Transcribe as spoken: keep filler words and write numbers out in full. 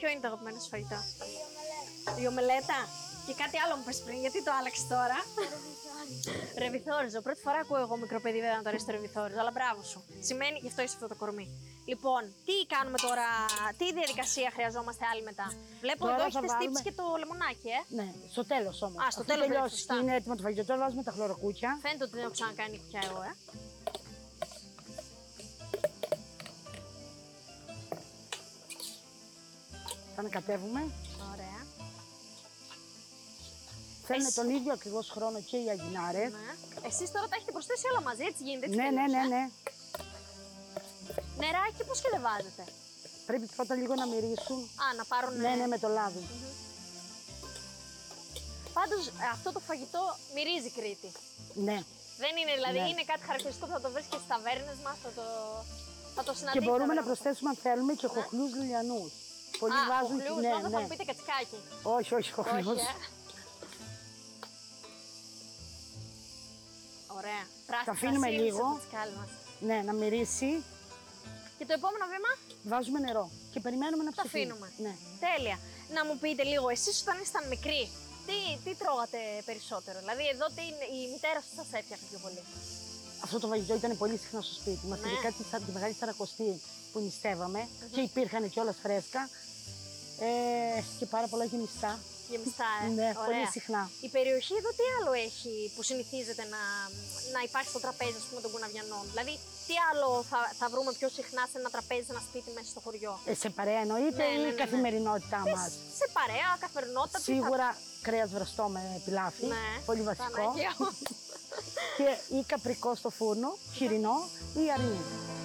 Ποιο είναι το αγαπημένο σου φαγητό? Η ομελέτα. Και κάτι άλλο μου πες πριν, γιατί το άλλαξε τώρα? Ρεβιθόριζο. Πρώτη φορά ακούω εγώ μικρό παιδί βέβαια να το αρέσει το ρεβιθόριζο, αλλά μπράβο σου. Σημαίνει, γι' αυτό είσαι αυτό το κορμί. Λοιπόν, τι κάνουμε τώρα, τι διαδικασία χρειαζόμαστε άλλη μετά? Βλέπω Τώρα εδώ θα έχετε βάλουμε- στύψει και το λεμονάκι, ε. Ναι, στο τέλος όμως. Α, στο Αφού τέλος τελειώσει βλέπω, σωστά. και είναι έτοιμο το φαγητό, τώρα βάζουμε τα χλωροκούκια. Φαίνεται ότι δεν έχω ξανακάνει κουκιά εγώ, ε. Θα ανακατεύουμε. Ωραία. Θέλουν Εσύ- τον ίδιο ακριβώς χρόνο και οι αγινάρες. Ναι. Εσείς τώρα τα έχετε προσθέσει όλα μαζί, έτσι γίνεται? Έτσι Ναι, ναι, τελείωσε, ναι, ε? ναι. Νεράκι πώς και δεν βάζετε? Πρέπει πρώτα λίγο να μυρίσουν. Α, να πάρουν. Ναι, ναι, με το λάδι. Πάντως αυτό το φαγητό μυρίζει Κρήτη. Ναι. Δεν είναι, δηλαδή Ναι. είναι κάτι χαρακτηριστικό που θα το βρεις και στις ταβέρνες μας, θα το, θα το Και συναντήσεις. μπορούμε να βέβαια. προσθέσουμε αν θέλουμε και χοχλούς λιλιανούς. Πολλοί Α, βάζουν χοχλούς, και- ναι, νόμιζα θα ναι. μου πείτε κατσικάκι. Όχι, όχι, χοχλούς. Όχι, ε. Ωραία. Πράσινη Τα αφήνουμε πρασίνη λίγο. στο κατσικάλι μας. Ναι, να μυρίσει. Και το επόμενο βήμα Βάζουμε νερό και περιμένουμε να το ψηθεί. αφήνουμε. Ναι. Τέλεια. Να μου πείτε λίγο, εσείς όταν ήσταν μικροί, τι, τι τρώγατε περισσότερο? Δηλαδή εδώ τι, η μητέρα σας σας έφτιαχνε πιο πολύ? Αυτό το φαγητό ήταν πολύ συχνά στο σπίτι μας. Ναι. Ειδικά τη, σα- τη μεγάλη Σαρακοστή που νηστεύαμε και υπήρχαν κιόλας φρέσκα ε, και πάρα πολλά γεμιστά. Γεμιστά, ε. Ναι, Ωραία. πολύ συχνά. Η περιοχή εδώ τι άλλο έχει που συνηθίζεται να, να υπάρχει στο τραπέζι, ας πούμε, των κουναβιανών? Δηλαδή, τι άλλο θα, θα βρούμε πιο συχνά σε ένα τραπέζι, σε ένα σπίτι μέσα στο χωριό? Ε, σε παρέα εννοείται Ναι, ναι, ναι, ή η ναι. καθημερινότητά Τι- μας. Σε παρέα, καθημερινότητα. τι θα- Σίγουρα κρέας βραστό με πιλάφι, Ναι, πολύ βασικό. Παναγία μου. Και ή καπρικό στο φούρνο, χοιρινό ή αρνί.